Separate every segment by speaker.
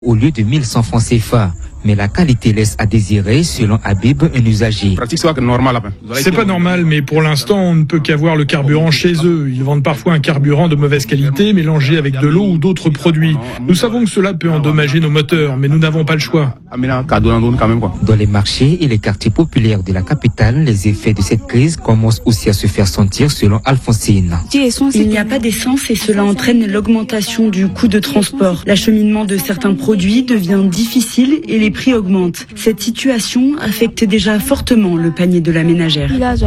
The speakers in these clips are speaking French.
Speaker 1: au lieu de 1100 francs CFA. Mais la qualité laisse à désirer selon Habib, un usager.
Speaker 2: C'est pas normal, mais pour l'instant, on ne peut qu'avoir le carburant chez eux. Ils vendent parfois un carburant de mauvaise qualité mélangé avec de l'eau ou d'autres produits. Nous savons que cela peut endommager nos moteurs, mais nous n'avons pas le choix.
Speaker 1: Dans les marchés et les quartiers populaires de la capitale, les effets de cette crise commencent aussi à se faire sentir selon Alphonsine.
Speaker 3: Il n'y a pas d'essence et cela entraîne l'augmentation du coût de transport. L'acheminement de certains produits devient difficile et les prix augmentent. Cette situation affecte déjà fortement le panier de la ménagère.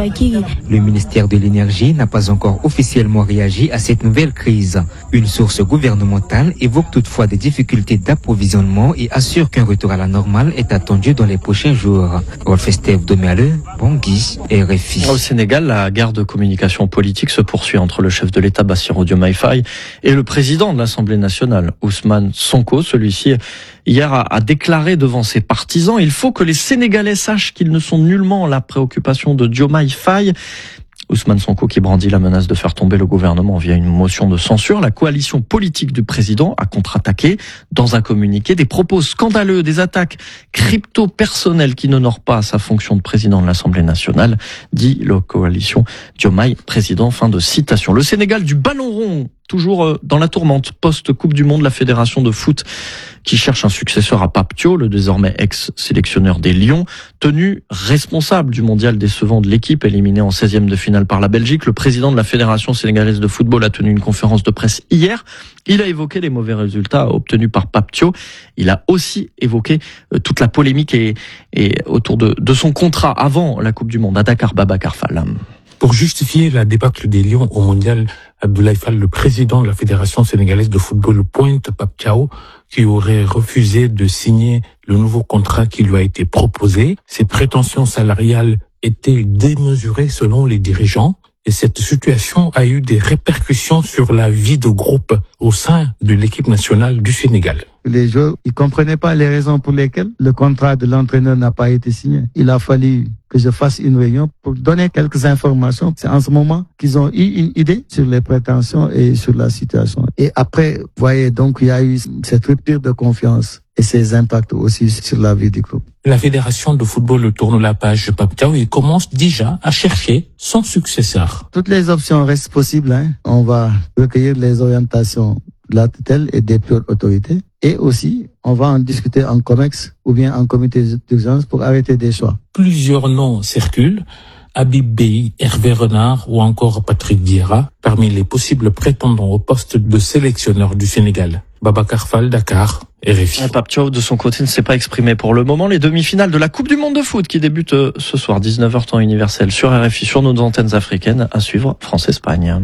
Speaker 1: Le ministère de l'Énergie n'a pas encore officiellement réagi à cette nouvelle crise. Une source gouvernementale évoque toutefois des difficultés d'approvisionnement et assure qu'un retour à la normale est attendu dans les prochains jours. Rolf Esteve Domiale, Bangui, RFI.
Speaker 4: Au Sénégal, la guerre de communication politique se poursuit entre le chef de l'État Bassirou Diomaye Faye et le président de l'Assemblée nationale, Ousmane Sonko. Celui-ci hier a déclaré devant ses partisans: il faut que les Sénégalais sachent qu'ils ne sont nullement la préoccupation de Diomaye Faye. Ousmane Sonko qui brandit la menace de faire tomber le gouvernement via une motion de censure. La coalition politique du président a contre-attaqué dans un communiqué des propos scandaleux, des attaques crypto-personnelles qui n'honorent pas sa fonction de président de l'Assemblée nationale, dit la coalition Diomaye président. Fin de citation. Le Sénégal du ballon rond, toujours dans la tourmente. Post-Coupe du Monde, la fédération de foot qui cherche un successeur à Pape Thiaw, le désormais ex-sélectionneur des Lions, tenu responsable du mondial décevant de l'équipe, éliminé en 16e de finale par la Belgique. Le président de la fédération sénégalaise de football a tenu une conférence de presse hier. Il a évoqué les mauvais résultats obtenus par Pape Thiaw. Il a aussi évoqué toute la polémique et autour de son contrat avant la Coupe du Monde à Dakar. Babacar Fall.
Speaker 5: Pour justifier la débâcle des Lions au mondial, Abdoulaye Fall, le président de la Fédération sénégalaise de football, pointe Pape Thiaw, qui aurait refusé de signer le nouveau contrat qui lui a été proposé. Ses prétentions salariales étaient démesurées selon les dirigeants. Et cette situation a eu des répercussions sur la vie de groupe au sein de l'équipe nationale du Sénégal.
Speaker 6: Les joueurs, ils comprenaient pas les raisons pour lesquelles le contrat de l'entraîneur n'a pas été signé. Il a fallu que je fasse une réunion pour donner quelques informations. C'est en ce moment qu'ils ont eu une idée sur les prétentions et sur la situation. Et après, vous voyez, donc il y a eu cette rupture de confiance et ses impacts aussi sur la vie du groupe.
Speaker 5: La fédération de football tourne la page Pape Thiaw et commence déjà à chercher son successeur.
Speaker 6: Toutes les options restent possibles. On va recueillir les orientations de la tutelle et des plus hautes autorités. Et aussi, on va en discuter en COMEX ou bien en comité d'urgence pour arrêter des choix.
Speaker 5: Plusieurs noms circulent. Habib Beye, Hervé Renard ou encore Patrick Vieira, parmi les possibles prétendants au poste de sélectionneur du Sénégal. Babacar Fall, Dakar, RFI.
Speaker 4: Pape Thiaw, de son côté, ne s'est pas exprimé pour le moment. Les demi-finales de la Coupe du Monde de foot qui débutent ce soir, 19h temps universel, sur RFI, sur nos antennes africaines, à suivre France-Espagne.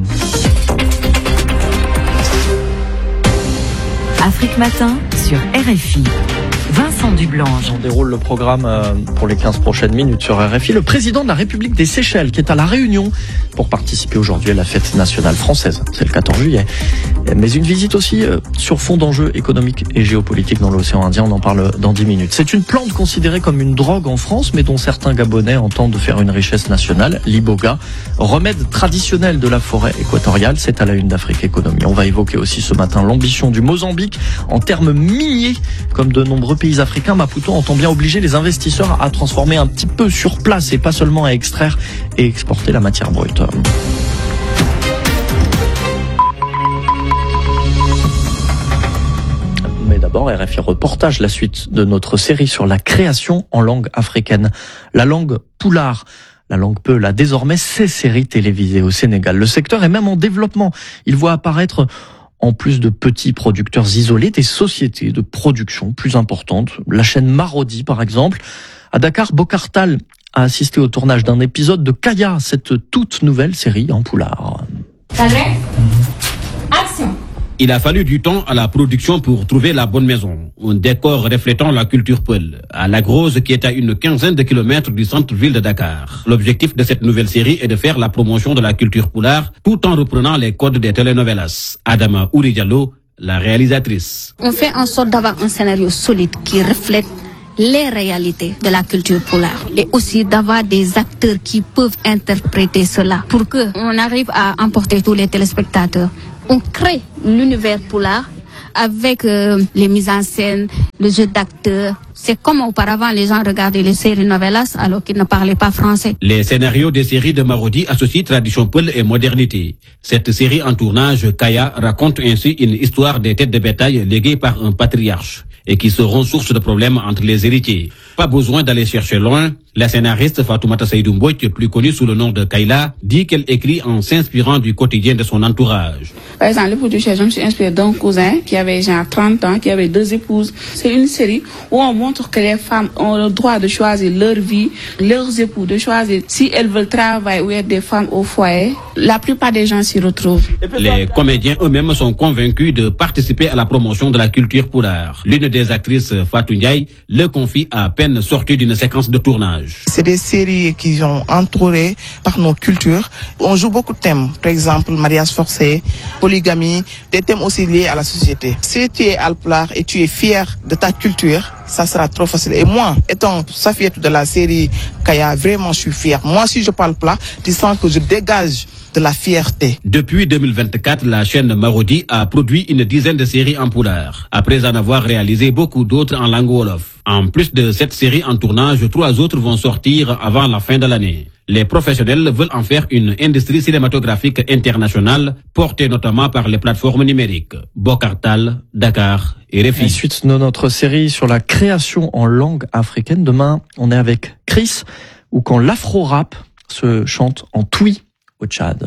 Speaker 7: Afrique Matin sur RFI. Vincent Dublange.
Speaker 4: On déroule le programme pour les 15 prochaines minutes sur RFI. Le président de la République des Seychelles qui est à La Réunion pour participer aujourd'hui à la fête nationale française. C'est le 14 juillet. Mais une visite aussi sur fond d'enjeux économiques et géopolitiques dans l'océan Indien. On en parle dans 10 minutes. C'est une plante considérée comme une drogue en France, mais dont certains Gabonais entendent faire une richesse nationale. L'iboga, remède traditionnel de la forêt équatoriale. C'est à la une d'Afrique Économie. On va évoquer aussi ce matin l'ambition du Mozambique en termes miniers, comme de nombreux pays africains. Maputo entend bien obliger les investisseurs à transformer un petit peu sur place et pas seulement à extraire et exporter la matière brute. Mais d'abord, RFI reportage, la suite de notre série sur la création en langue africaine. La langue poulard. La langue peul a désormais 16 séries télévisées au Sénégal. Le secteur est même en développement. Il voit apparaître, en plus de petits producteurs isolés, des sociétés de production plus importantes. La chaîne Marodi, par exemple. À Dakar, Bokartal a assisté au tournage d'un épisode de Kaya, cette toute nouvelle série en poulard.
Speaker 8: Action. Il a fallu du temps à la production pour trouver la bonne maison. Un décor reflétant la culture peul, à La Grosse qui est à une 15aine de kilomètres du centre-ville de Dakar. L'objectif de cette nouvelle série est de faire la promotion de la culture poulard tout en reprenant les codes des telenovelas. Adama Ouri Diallo, la réalisatrice.
Speaker 9: On fait en sorte d'avoir un scénario solide qui reflète les réalités de la culture poulard et aussi d'avoir des acteurs qui peuvent interpréter cela pour que on arrive à emporter tous les téléspectateurs. On crée l'univers poulard avec les mises en scène, le jeu d'acteurs. C'est comme auparavant, les gens regardaient les séries novelas alors qu'ils ne parlaient pas français.
Speaker 8: Les scénarios des séries de Marodi associent tradition peul et modernité. Cette série en tournage, Kaya, raconte ainsi une histoire des têtes de bétail léguées par un patriarche et qui seront source de problèmes entre les héritiers. Pas besoin d'aller chercher loin. La scénariste Fatoumata Saïdou Mbouch, plus connue sous le nom de Kayla, dit qu'elle écrit en s'inspirant du quotidien de son entourage.
Speaker 10: Par exemple, pour Duchesse, je me suis inspirée d'un cousin qui avait genre 30 ans, qui avait 2 épouses. C'est une série où on montre que les femmes ont le droit de choisir leur vie, leurs époux, de choisir si elles veulent travailler ou être des femmes au foyer. La plupart des gens s'y retrouvent.
Speaker 8: Les comédiens eux-mêmes sont convaincus de participer à la promotion de la culture poulard. L'une des actrices, Fatou Ndiaye, le confie à peine sortie d'une séquence de tournage.
Speaker 11: C'est des séries qui sont entourées par nos cultures. On joue beaucoup de thèmes, par exemple mariage forcé, polygamie, des thèmes aussi liés à la société. Si tu es alpulaar et tu es fier de ta culture, ça sera trop facile. Et moi, étant Safiatou de la série Kaya, vraiment je suis fier. Moi, si je parle plat, tu sens que je dégage de la fierté.
Speaker 8: Depuis 2024, la chaîne Marodi a produit une dizaine de séries en poulard, après en avoir réalisé beaucoup d'autres en langue wolof. En plus de cette série en tournage, 3 autres vont sortir avant la fin de l'année. Les professionnels veulent en faire une industrie cinématographique internationale, portée notamment par les plateformes numériques. Bokartal, Dakar et RFI.
Speaker 4: Et suite de notre série sur la création en langue africaine, demain on est avec Chris, ou quand l'afro-rap se chante en Twi au Tchad.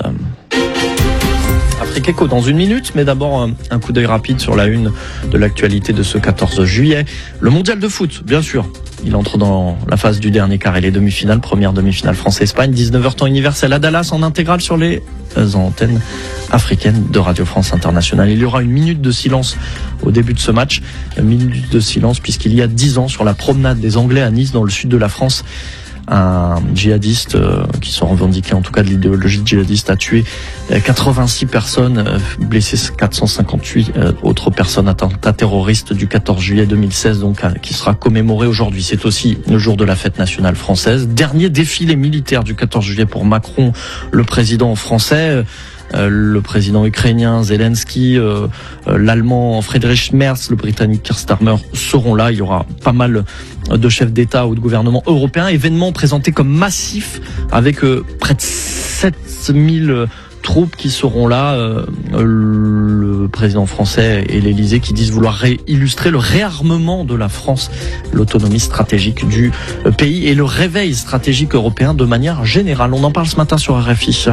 Speaker 4: Afrique Éco dans 1 minute, mais d'abord un coup d'œil rapide sur la une de l'actualité de ce 14 juillet. Le mondial de foot, bien sûr. Il entre dans la phase du dernier quart et les demi-finales. Première demi-finale France-Espagne, 19h temps universel à Dallas en intégrale sur les antennes africaines de Radio France Internationale. Il y aura 1 minute de silence au début de ce match. 1 minute de silence puisqu'il y a 10 ans, sur la promenade des Anglais à Nice, dans le sud de la France, un djihadiste qui sont revendiqués en tout cas de l'idéologie djihadiste a tué 86 personnes, blessé 458 autres personnes. Attentat terroriste du 14 juillet 2016 donc qui sera commémoré aujourd'hui. C'est aussi le jour de la fête nationale française. Dernier défilé militaire du 14 juillet pour Macron, le président français. Le président ukrainien Zelensky, l'allemand Friedrich Merz, le britannique Keir Starmer seront là. Il y aura pas mal de chefs d'État ou de gouvernement européens. Événement présenté comme massif avec près de 7000 troupes qui seront là. Le président français et l'Élysée qui disent vouloir illustrer le réarmement de la France, l'autonomie stratégique du pays et le réveil stratégique européen de manière générale. On en parle ce matin sur RFI.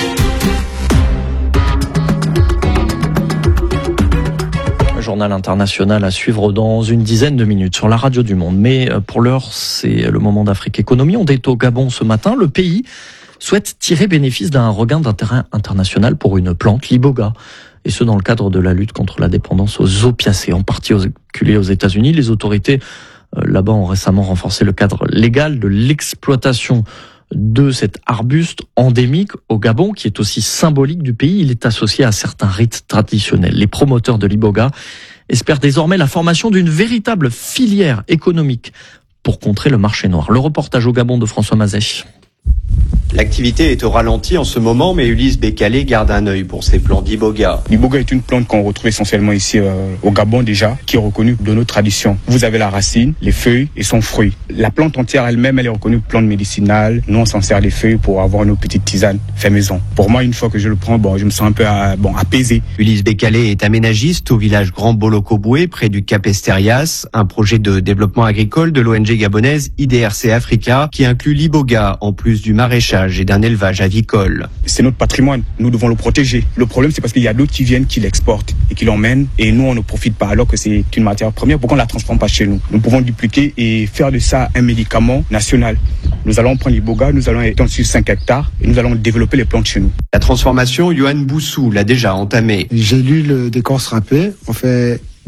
Speaker 4: Journal international à suivre dans une dizaine de minutes sur la radio du Monde. Mais pour l'heure, c'est le moment d'Afrique Économie. On est au Gabon ce matin. Le pays souhaite tirer bénéfice d'un regain d'intérêt international pour une plante, l'iboga. Et ce, dans le cadre de la lutte contre la dépendance aux opiacés, en partie reculée aux États-Unis. Les autorités là-bas ont récemment renforcé le cadre légal de l'exploitation de cet arbuste endémique au Gabon, qui est aussi symbolique du pays. Il est associé à certains rites traditionnels. Les promoteurs de l'iboga espèrent désormais la formation d'une véritable filière économique pour contrer le marché noir. Le reportage au Gabon de François Mazet.
Speaker 12: L'activité est au ralenti en ce moment, mais Ulysse Bécalé garde un œil pour ces plants d'iboga.
Speaker 13: L'iboga est une plante qu'on retrouve essentiellement ici au Gabon déjà, qui est reconnue de nos traditions. Vous avez la racine, les feuilles et son fruit. La plante entière elle-même, elle est reconnue plante médicinale. Nous, on s'en sert les feuilles pour avoir nos petites tisanes fait maison. Pour moi, une fois que je le prends, je me sens un peu apaisé.
Speaker 12: Ulysse Bécalé est aménagiste au village Grand Bolokoboué, près du Cap Esterias, un projet de développement agricole de l'ONG gabonaise IDRC Africa, qui inclut l'iboga en plus du maraîchage et d'un élevage avicole.
Speaker 13: C'est notre patrimoine, nous devons le protéger. Le problème, c'est parce qu'il y a d'autres qui viennent, qui l'exportent et qui l'emmènent, et nous, on ne profite pas, alors que c'est une matière première. Pourquoi on ne la transforme pas chez nous? Nous pouvons dupliquer et faire de ça un médicament national. Nous allons prendre l'iboga, nous allons étendre sur 5 hectares et nous allons développer les plantes chez nous.
Speaker 12: La transformation, Yohan Boussou l'a déjà entamée.
Speaker 14: J'ai lu le décor râpé, on fait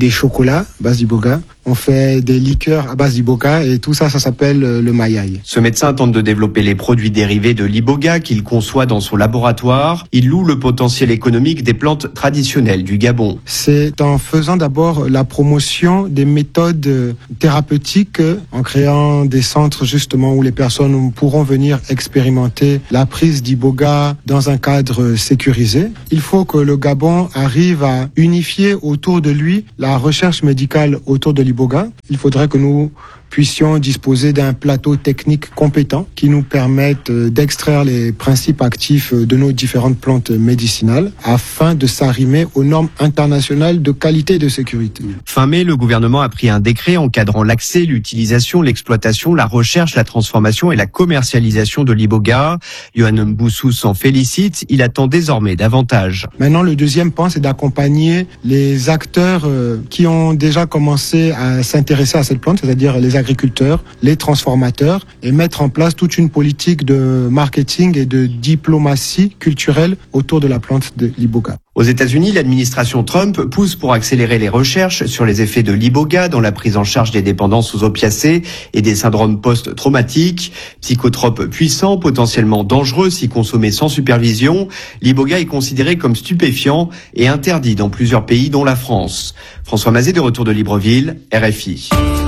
Speaker 14: des chocolats à base d'iboga. On fait des liqueurs à base d'iboga et tout ça, ça s'appelle le mayai.
Speaker 12: Ce médecin tente de développer les produits dérivés de l'iboga qu'il conçoit dans son laboratoire. Il loue le potentiel économique des plantes traditionnelles du Gabon.
Speaker 14: C'est en faisant d'abord la promotion des méthodes thérapeutiques, en créant des centres justement où les personnes pourront venir expérimenter la prise d'iboga dans un cadre sécurisé. Il faut que le Gabon arrive à unifier autour de lui la recherche médicale autour de l'iboga. Il faudrait que nous puissions disposer d'un plateau technique compétent qui nous permette d'extraire les principes actifs de nos différentes plantes médicinales afin de s'arrimer aux normes internationales de qualité et de sécurité.
Speaker 12: Fin mai, le gouvernement a pris un décret encadrant l'accès, l'utilisation, l'exploitation, la recherche, la transformation et la commercialisation de l'iboga. Yohann Mboussou s'en félicite, il attend désormais davantage.
Speaker 14: Maintenant, le deuxième point, c'est d'accompagner les acteurs qui ont déjà commencé à s'intéresser à cette plante, c'est-à-dire les agriculteurs, les transformateurs, et mettre en place toute une politique de marketing et de diplomatie culturelle autour de la plante de l'iboga.
Speaker 12: Aux États-Unis, l'administration Trump pousse pour accélérer les recherches sur les effets de l'iboga dans la prise en charge des dépendances aux opiacés et des syndromes post-traumatiques. Psychotrope puissant, potentiellement dangereux si consommé sans supervision, l'iboga est considéré comme stupéfiant et interdit dans plusieurs pays dont la France. François Mazet de retour de Libreville, RFI.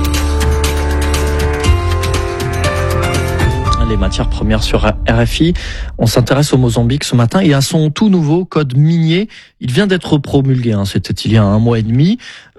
Speaker 4: Les matières premières sur RFI. On s'intéresse au Mozambique ce matin et à son tout nouveau code minier. Il vient d'être promulgué, c'était il y a 1 mois et demi.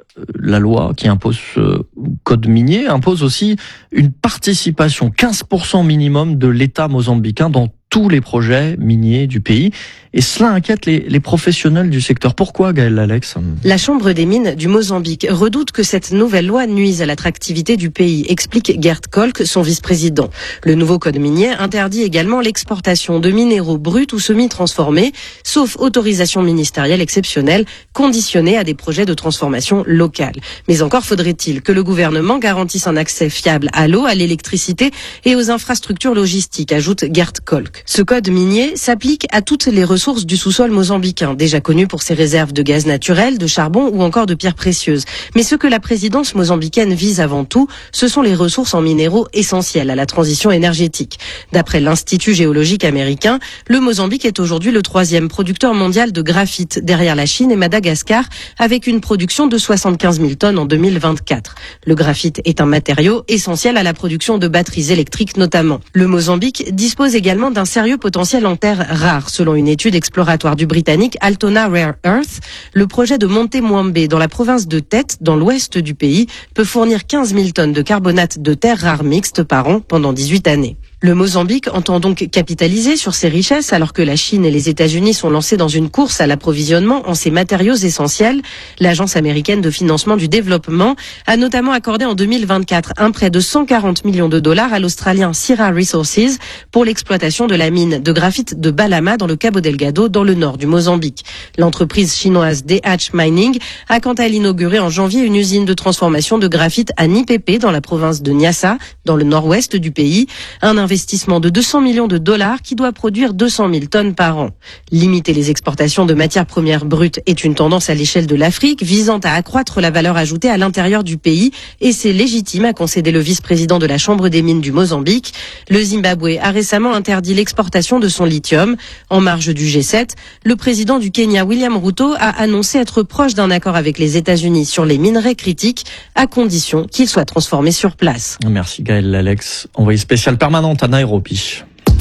Speaker 4: La loi qui impose ce code minier impose aussi une participation 15% minimum de l'État mozambicain dans tous les projets miniers du pays. Et cela inquiète les professionnels du secteur. Pourquoi, Gaël Alex ?
Speaker 15: La Chambre des mines du Mozambique redoute que cette nouvelle loi nuise à l'attractivité du pays, explique Gert Kolk, son vice-président. Le nouveau code minier interdit également l'exportation de minéraux bruts ou semi-transformés, sauf autorisation ministérielle exceptionnelle, conditionnée à des projets de transformation locale. Mais encore faudrait-il que le gouvernement garantisse un accès fiable à l'eau, à l'électricité et aux infrastructures logistiques, ajoute Gert Kolk. Ce code minier s'applique à toutes les ressources du sous-sol mozambicain, déjà connu pour ses réserves de gaz naturel, de charbon ou encore de pierres précieuses. Mais ce que la présidence mozambicaine vise avant tout, ce sont les ressources en minéraux essentielles à la transition énergétique. D'après l'Institut géologique américain, le Mozambique est aujourd'hui le 3e producteur mondial de graphite, derrière la Chine et Madagascar, avec une production de 75 000 tonnes en 2024. Le graphite est un matériau essentiel à la production de batteries électriques notamment. Le Mozambique dispose également d'un sérieux potentiel en terres rares, selon une étude exploratoire du britannique Altona Rare Earth. Le projet de Monte Mwambe dans la province de Tete, dans l'ouest du pays, peut fournir 15 000 tonnes de carbonate de terres rares mixtes par an pendant 18 années. Le Mozambique entend donc capitaliser sur ces richesses alors que la Chine et les États-Unis sont lancés dans une course à l'approvisionnement en ces matériaux essentiels. L'Agence américaine de financement du développement a notamment accordé en 2024 un prêt de 140 millions de dollars à l'Australien Syrah Resources pour l'exploitation de la mine de graphite de Balama dans le Cabo Delgado, dans le nord du Mozambique. L'entreprise chinoise DH Mining a quant à elle inauguré en janvier une usine de transformation de graphite à Nipepe dans la province de Niassa, dans le nord-ouest du pays. Un investissement de 200 millions de dollars qui doit produire 200 000 tonnes par an. Limiter les exportations de matières premières brutes est une tendance à l'échelle de l'Afrique visant à accroître la valeur ajoutée à l'intérieur du pays et c'est légitime, a concédé le vice-président de la Chambre des mines du Mozambique. Le Zimbabwe a récemment interdit l'exportation de son lithium. En marge du G7, le président du Kenya, William Ruto, a annoncé être proche d'un accord avec les États-Unis sur les minerais critiques à condition qu'ils soient transformés sur place.
Speaker 4: Merci Gaël Alex, envoyé spécial permanente à Nairobi.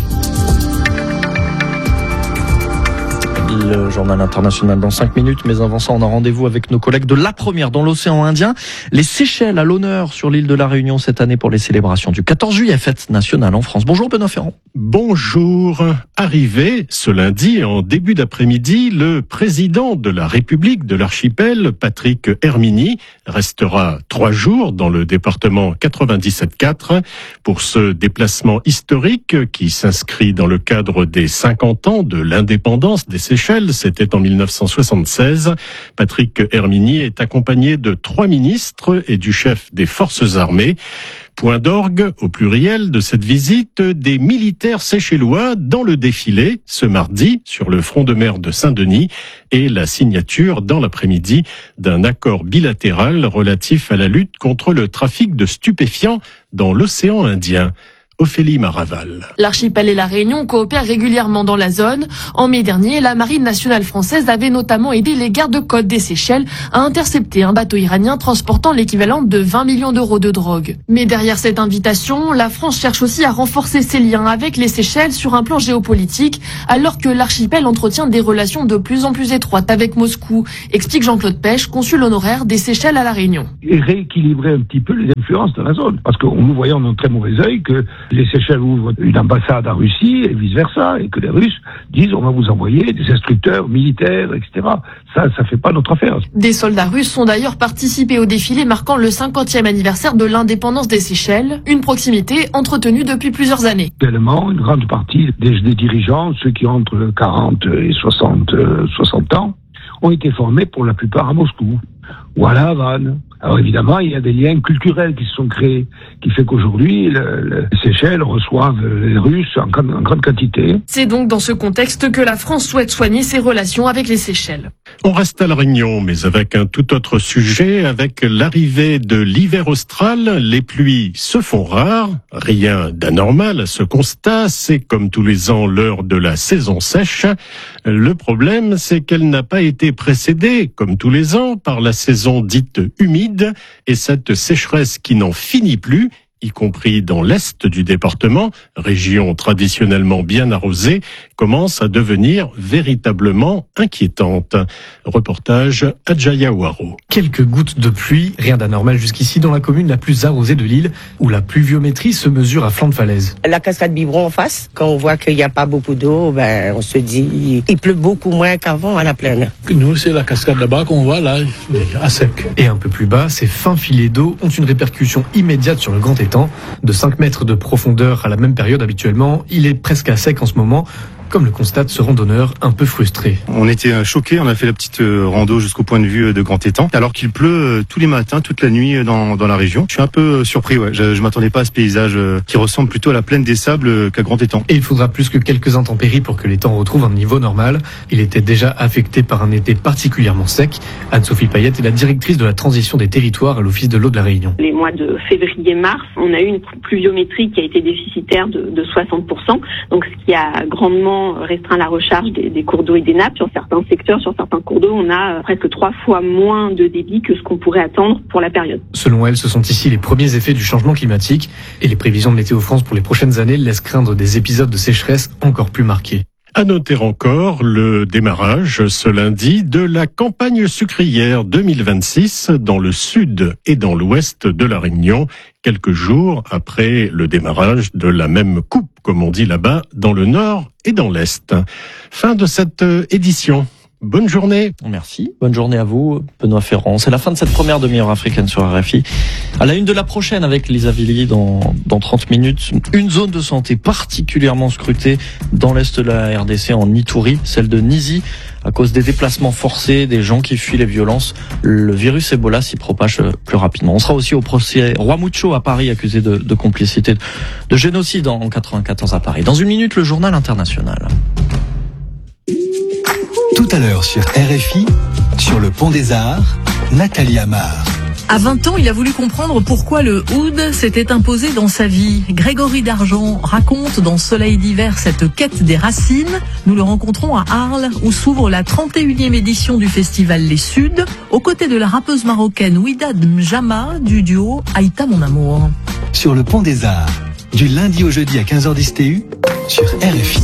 Speaker 4: Le journal international dans 5 minutes, mais avant ça, on a rendez-vous avec nos collègues de La Première dans l'océan Indien. Les Seychelles à l'honneur sur l'île de la Réunion cette année pour les célébrations du 14 juillet, fête nationale en France. Bonjour Benoît Ferrand.
Speaker 16: Bonjour. Arrivé ce lundi en début d'après-midi, le président de la République de l'archipel, Patrick Herminy, restera 3 jours dans le département 97.4 pour ce déplacement historique qui s'inscrit dans le cadre des 50 ans de l'indépendance des Seychelles. C'était en 1976. Patrick Herminy est accompagné de 3 ministres et du chef des forces armées. Point d'orgue, au pluriel, de cette visite, des militaires séchellois dans le défilé, ce mardi, sur le front de mer de Saint-Denis, et la signature, dans l'après-midi, d'un accord bilatéral relatif à la lutte contre le trafic de stupéfiants dans l'océan Indien. Ophélie Maraval.
Speaker 17: L'archipel et la Réunion coopèrent régulièrement dans la zone. En mai dernier, la Marine nationale française avait notamment aidé les gardes-côtes des Seychelles à intercepter un bateau iranien transportant l'équivalent de 20 millions d'euros de drogue. Mais derrière cette invitation, la France cherche aussi à renforcer ses liens avec les Seychelles sur un plan géopolitique, alors que l'archipel entretient des relations de plus en plus étroites avec Moscou, explique Jean-Claude Pêche, consul honoraire des Seychelles à la Réunion.
Speaker 18: Et rééquilibrer un petit peu les influences dans la zone, parce qu'on nous voyons d'un très mauvais œil que les Seychelles ouvrent une ambassade en Russie et vice-versa, et que les Russes disent on va vous envoyer des instructeurs militaires, etc. Ça fait pas notre affaire.
Speaker 17: Des soldats russes ont d'ailleurs participé au défilé marquant le 50e anniversaire de l'indépendance des Seychelles, une proximité entretenue depuis plusieurs années.
Speaker 18: Également, une grande partie des dirigeants, ceux qui ont entre 40 et 60 ans, ont été formés pour la plupart à Moscou ou à La Havane. Alors évidemment, il y a des liens culturels qui se sont créés, qui fait qu'aujourd'hui, les Seychelles reçoivent les Russes en grande quantité.
Speaker 17: C'est donc dans ce contexte que la France souhaite soigner ses relations avec les Seychelles.
Speaker 16: On reste à La Réunion, mais avec un tout autre sujet. Avec l'arrivée de l'hiver austral, les pluies se font rares. Rien d'anormal à ce constat, c'est comme tous les ans l'heure de la saison sèche. Le problème, c'est qu'elle n'a pas été précédée, comme tous les ans, par la saison dite humide, et cette sécheresse qui n'en finit plus, y compris dans l'est du département, région traditionnellement bien arrosée, commence à devenir véritablement inquiétante. Reportage Adjaya Ouaro.
Speaker 19: Quelques gouttes de pluie, rien d'anormal jusqu'ici dans la commune la plus arrosée de l'île, où la pluviométrie se mesure à flanc de falaise.
Speaker 20: La cascade Biberon en face, quand on voit qu'il n'y a pas beaucoup d'eau, on se dit il pleut beaucoup moins qu'avant à la plaine.
Speaker 19: Nous, c'est la cascade là-bas qu'on voit là, à sec. Et un peu plus bas, ces fins filets d'eau ont une répercussion immédiate sur le grand étang. De 5 mètres de profondeur à la même période habituellement, il est presque à sec en ce moment, comme le constate ce randonneur un peu frustré.
Speaker 21: On était choqués, on a fait la petite rando jusqu'au point de vue de Grand Étang, alors qu'il pleut tous les matins, toute la nuit dans la région. Je suis un peu surpris, ouais. Je m'attendais pas à ce paysage qui ressemble plutôt à la plaine des Sables qu'à Grand Étang.
Speaker 19: Et il faudra plus que quelques intempéries pour que l'étang retrouve un niveau normal. Il était déjà affecté par un été particulièrement sec. Anne-Sophie Payette est la directrice de la transition des territoires à l'Office de l'eau de la Réunion.
Speaker 22: Les mois de février-mars, on a eu une pluviométrie qui a été déficitaire de 60%, donc ce qui a grandement restreint la recharge des cours d'eau et des nappes. Sur certains secteurs, sur certains cours d'eau, on a presque 3 fois moins de débit que ce qu'on pourrait attendre pour la période.
Speaker 19: Selon elle, ce sont ici les premiers effets du changement climatique, et les prévisions de Météo France pour les prochaines années laissent craindre des épisodes de sécheresse encore plus marqués.
Speaker 16: À noter encore le démarrage ce lundi de la campagne sucrière 2026 dans le sud et dans l'ouest de la Réunion, quelques jours après le démarrage de la même coupe, comme on dit là-bas, dans le nord et dans l'est. Fin de cette édition. Bonne journée.
Speaker 4: Merci. Bonne journée à vous, Benoît Ferrand. C'est la fin de cette première demi-heure africaine sur RFI. À la une de la prochaine avec Lisa Villiers dans 30 minutes. Une zone de santé particulièrement scrutée dans l'est de la RDC en Ituri, celle de Nizi. À cause des déplacements forcés, des gens qui fuient les violences, le virus Ebola s'y propage plus rapidement. On sera aussi au procès Roi Mucho à Paris, accusé de complicité de génocide en 94 à Paris. Dans une minute, le journal international.
Speaker 23: Tout à l'heure sur RFI, sur le Pont des Arts, Nathalie Amar.
Speaker 24: À 20 ans, il a voulu comprendre pourquoi le oud s'était imposé dans sa vie. Grégory Dargent raconte dans Soleil d'hiver cette quête des racines. Nous le rencontrons à Arles, où s'ouvre la 31e édition du festival Les Suds, aux côtés de la rappeuse marocaine Ouidad Mjama du duo Aïta Mon Amour.
Speaker 23: Sur le Pont des Arts, du lundi au jeudi à 15h10 TU, sur RFI.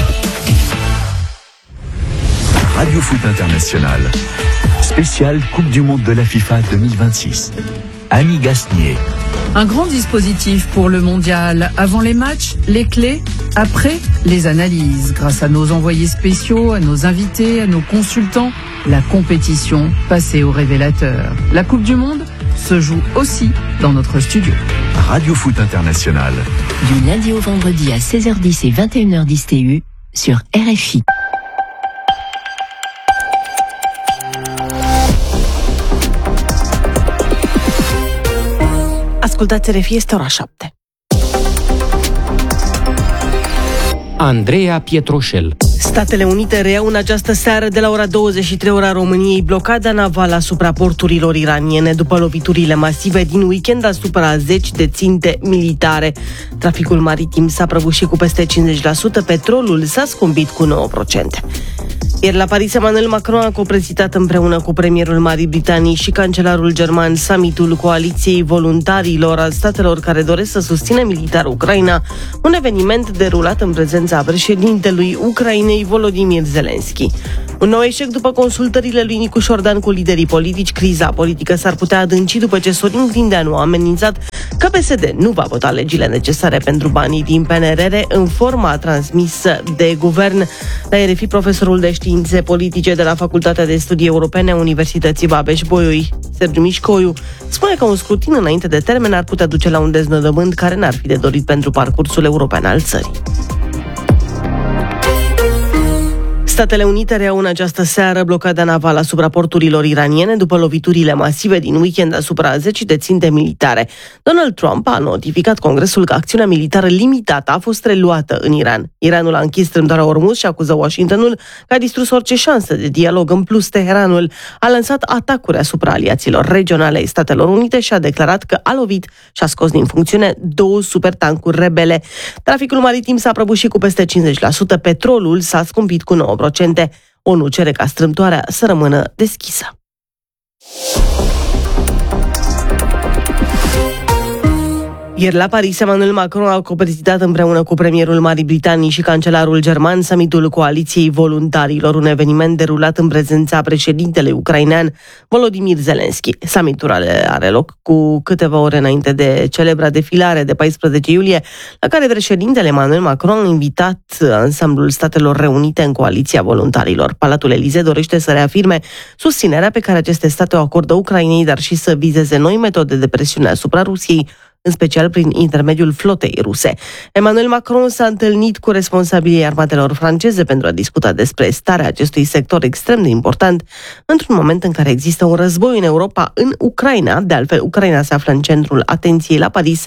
Speaker 23: Radio Foot International, spécial Coupe du Monde de la FIFA 2026. Annie Gasnier.
Speaker 24: Un grand dispositif pour le mondial. Avant les matchs, les clés. Après, les analyses. Grâce à nos envoyés spéciaux, à nos invités, à nos consultants, la compétition passée au révélateur. La Coupe du Monde se joue aussi dans notre studio.
Speaker 23: Radio Foot International.
Speaker 7: Du lundi au vendredi à 16h10 et 21h10 TU sur RFI.
Speaker 1: Ascultați RFI, este ora 7.
Speaker 2: Andreea Pietroșel.
Speaker 1: Statele Unite reiau în această seară de la ora 23 ora României blocada navală asupra porturilor iraniene după loviturile masive din weekend asupra 10 de ținte militare. Traficul maritim s-a prăbușit cu peste 50%, petrolul s-a scumpit cu 9%. Ieri la Paris, Emmanuel Macron a coprezidat împreună cu premierul Marii Britanii și cancelarul german summitul coaliției voluntarilor a statelor care doresc să susțină militar Ucraina, un eveniment derulat în prezența președintelui Ucrainei Volodymyr Zelensky. Un nou eșec după consultările lui Nicu Șordan cu liderii politici. Criza politică s-ar putea adânci după ce Sorin Grindeanu a amenințat că PSD nu va vota legile necesare pentru banii din PNRR în forma transmisă de guvern. La RFI, profesorul de științe politice de la Facultatea de Studii Europene a Universității Babeș-Bolyai, Sergiu Mișcoiu, spune că un scrutin înainte de termen ar putea duce la un deznodământ care n-ar fi de dorit pentru parcursul european al țării. Statele Unite reiau în această seară blocada navală asupra porturilor iraniene după loviturile masive din weekend asupra 10 de ținte militare. Donald Trump a notificat Congresul că acțiunea militară limitată a fost reluată în Iran. Iranul a închis strâmtoarea Ormuz și acuză Washingtonul că a distrus orice șansă de dialog. În plus, Teheranul a lansat atacuri asupra aliaților regionale ai Statelor Unite și a declarat că a lovit și a scos din funcțiune 2 supertancuri rebele. Traficul maritim s-a prăbușit cu peste 50%, petrolul s-a scumpit cu 9%. ONU cere ca strâmtoarea să rămână deschisă. Ieri la Paris, Emmanuel Macron a coprezidat împreună cu premierul Marii Britanii și cancelarul german summitul coaliției voluntarilor, un eveniment derulat în prezența președintelui ucrainean Volodymyr Zelensky. Summitul are loc cu câteva ore înainte de celebra defilare de 14 iulie, la care președintele Emmanuel Macron a invitat ansamblul Statelor Reunite în coaliția voluntarilor. Palatul Elysee dorește să reafirme susținerea pe care aceste state o acordă Ucrainei, dar și să vizeze noi metode de presiune asupra Rusiei, în special prin intermediul flotei ruse. Emmanuel Macron s-a întâlnit cu responsabilii armatelor franceze pentru a discuta despre starea acestui sector extrem de important, într-un moment în care există un război în Europa, în Ucraina. De altfel, Ucraina se află în centrul atenției la Paris,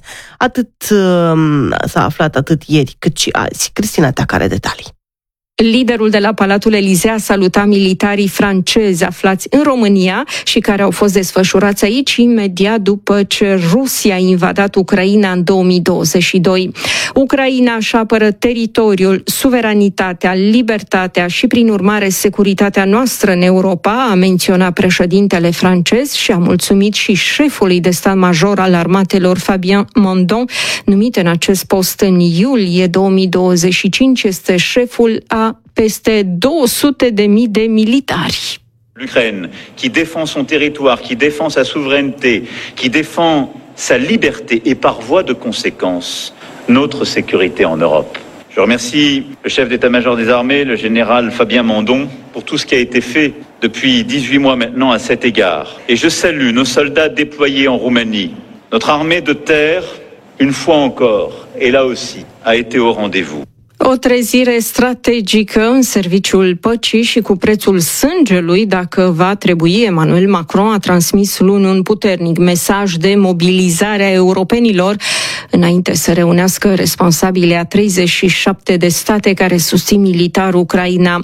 Speaker 1: s-a aflat atât ieri cât și azi. Cristina Teac are detalii.
Speaker 3: Liderul de la Palatul Elysee a salutat militarii francezi aflați în România și care au fost desfășurați aici imediat după ce Rusia a invadat Ucraina în 2022. Ucraina își apără teritoriul, suveranitatea, libertatea și, prin urmare, securitatea noastră în Europa, a menționat președintele francez și a mulțumit și șefului de stat major al armatelor Fabien Mondon, numit în acest post în iulie 2025, este șeful a peste 200.000 de militari.
Speaker 6: L'Ukraine, qui défend son territoire, qui défend sa souveraineté, qui défend sa liberté et par voie de conséquence, notre sécurité en Europe. Je remercie le chef d'état-major des armées, le général Fabien Mondon, pour tout ce qui a été fait depuis 18 mois maintenant à cet égard. Et je salue nos soldats déployés en Roumanie. Notre armée de terre, une fois encore, et là aussi, a été au rendez-vous.
Speaker 3: O trezire strategică în serviciul păcii și cu prețul sângelui, dacă va trebui. Emmanuel Macron a transmis luni un puternic mesaj de mobilizare a europenilor înainte să reunească responsabilii a 37 de state care susțin militar Ucraina.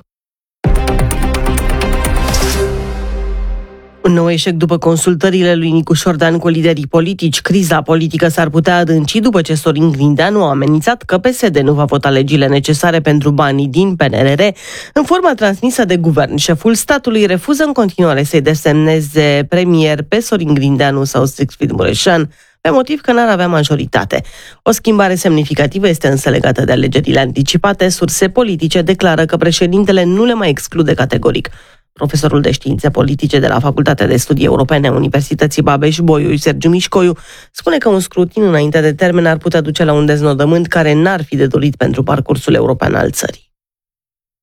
Speaker 1: Un nou eșec după consultările lui Nicu Șordan cu liderii politici. Criza politică s-ar putea adânci după ce Sorin Grindeanu a amenințat că PSD nu va vota legile necesare pentru banii din PNRR în forma transmisă de guvern. Șeful statului refuză în continuare să-i desemneze premier pe Sorin Grindeanu sau Siegfried Mureșan, pe motiv că n-ar avea majoritate. O schimbare semnificativă este însă legată de alegerile anticipate. Surse politice declară că președintele nu le mai exclude categoric. Profesorul de științe politice de la Facultatea de Studii Europene a Universității Babeș-Bolyai, Sergiu Mișcoiu, spune că un scrutin înainte de termen ar putea duce la un deznodământ care n-ar fi de dorit pentru parcursul european al țării.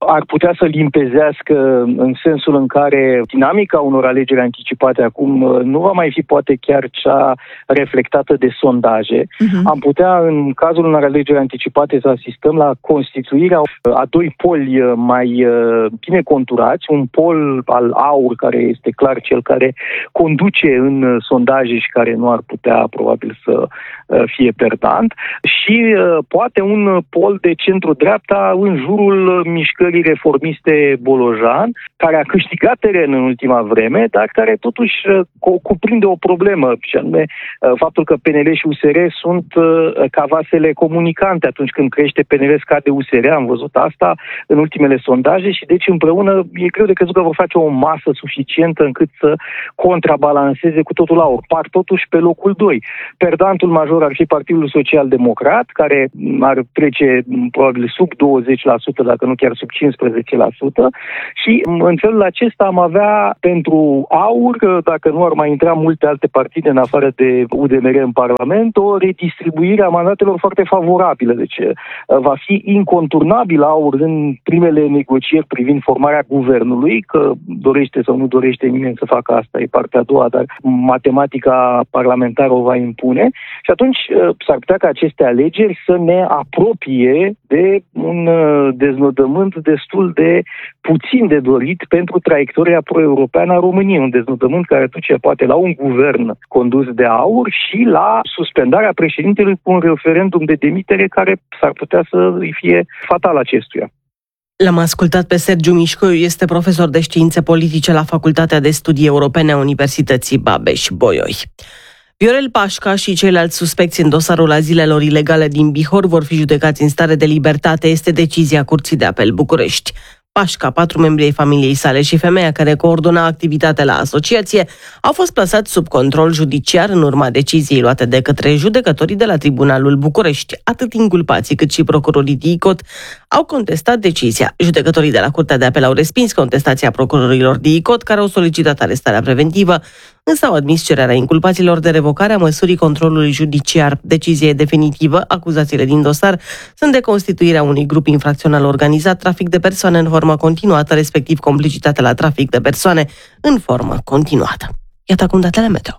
Speaker 5: ar putea să limpezească în sensul în care dinamica unor alegeri anticipate acum nu va mai fi poate chiar cea reflectată de sondaje. Am putea, în cazul unor alegeri anticipate, să asistăm la constituirea a doi poli mai bine conturați, un pol al AUR, care este clar cel care conduce în sondaje și care nu ar putea probabil să fie perdant, și poate un pol de centru-dreapta în jurul mișcării reformiste Bolojan, care a câștigat teren în ultima vreme, dar care totuși cuprinde o problemă, și anume faptul că PNL și USR sunt ca vasele comunicante. Atunci când crește PNL, scade USR, am văzut asta în ultimele sondaje, și deci împreună e greu de crezut că vor face o masă suficientă încât să contrabalanceze cu totul AUR. Par totuși pe locul 2. Perdantul major ar fi Partidul Social Democrat, care ar trece probabil sub 20%, dacă nu chiar sub 15%, și în felul acesta am avea pentru AUR, dacă nu ar mai intra multe alte partide în afară de UDMR în Parlament, o redistribuire a mandatelor foarte favorabilă. Deci va fi inconturnabil AUR în primele negocieri privind formarea guvernului, că dorește sau nu dorește nimeni să facă asta, e partea a doua, dar matematica parlamentară o va impune, și atunci s-ar putea ca aceste alegeri să ne apropie de un deznodământ destul de puțin de dorit pentru traiectoria pro-europeană a României, un deznodământ care duce poate la un guvern condus de AUR și la suspendarea președintelui cu un referendum de demitere care s-ar putea să îi fie fatal acestuia.
Speaker 1: L-am ascultat pe Sergiu Mișcoiu, este profesor de științe politice la Facultatea de Studii Europene a Universității Babeș-Bolyai. Viorel Pașca și ceilalți suspecți în dosarul azilelor ilegale din Bihor vor fi judecați în stare de libertate, este decizia Curții de Apel București. Pașca, 4 membri ai familiei sale și femeia care coordona activitatea la asociație au fost plasați sub control judiciar în urma deciziei luate de către judecătorii de la Tribunalul București. Atât inculpații cât și procurorii DICOT au contestat decizia. Judecătorii de la Curtea de Apel au respins contestația procurorilor DICOT, care au solicitat arestarea preventivă, însă au admis cererea inculpaților de revocare a măsurii controlului judiciar. Decizia e definitivă. Acuzațiile din dosar sunt de constituirea unui grup infracțional organizat, trafic de persoane în formă continuată, respectiv complicitate la trafic de persoane în formă continuată. Iată acum datele meteo.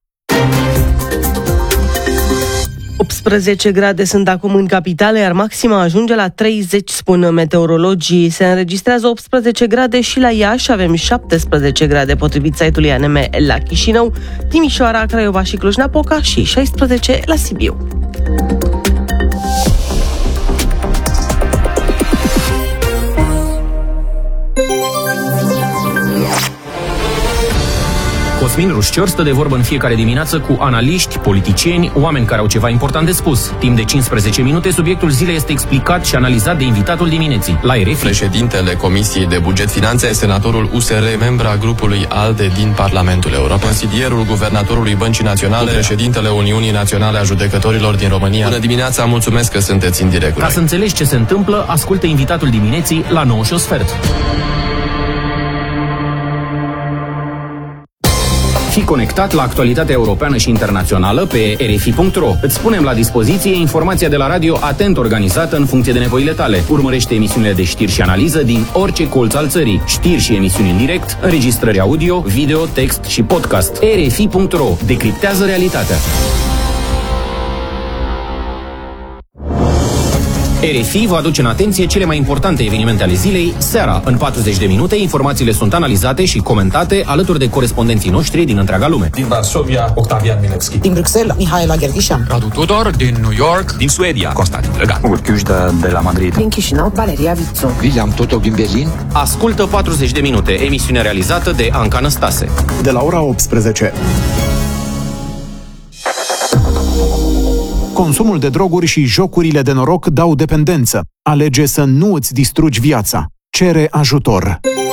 Speaker 1: 18 grade sunt acum în capitală, iar maxima ajunge la 30, spun meteorologii. Se înregistrează 18 grade și la Iași, avem 17 grade potrivit site-ului ANM la Chișinău, Timișoara, Craiova și Cluj-Napoca și 16 la Sibiu.
Speaker 2: Cosmin Rușcior stă de vorbă în fiecare dimineață cu analiști, politicieni, oameni care au ceva important de spus. Timp de 15 minute, subiectul zilei este explicat și analizat de invitatul dimineții, la RFI.
Speaker 9: Președintele Comisiei de Buget Finanțe, senatorul USR, membra grupului ALDE din Parlamentul European, consilierul guvernatorului Băncii Naționale, președintele Uniunii Naționale a Judecătorilor din România. Bună dimineața, mulțumesc că sunteți în direct.
Speaker 2: Ca să înțelegi ce se întâmplă, ascultă invitatul dimineții la 9:15. Fii conectat la actualitatea europeană și internațională pe rfi.ro. Îți punem la dispoziție informația de la radio atent organizată în funcție de nevoile tale. Urmărește emisiunile de știri și analiză din orice colț al țării. Știri și emisiuni în direct, înregistrări audio, video, text și podcast. rfi.ro. Decriptează realitatea. RFI vă aduce în atenție cele mai importante evenimente ale zilei, seara. În 40 de minute, informațiile sunt analizate și comentate alături de corespondenții noștri din întreaga lume.
Speaker 10: Din Varsovia, Octavian Milevski.
Speaker 11: Din Bruxelles, Mihaela Gherghișan.
Speaker 10: Radu Tudor, din New York. Din Suedia, Constantin Drăgan.
Speaker 25: Urchiușda de la Madrid.
Speaker 11: Din Chișinău, Valeria Vițu.
Speaker 25: William Totov din Berlin.
Speaker 2: Ascultă 40 de minute, emisiune realizată de Anca Năstase.
Speaker 26: De la ora 18. Consumul de droguri și jocurile de noroc dau dependență. Alege să nu îți distrugi viața. Cere ajutor.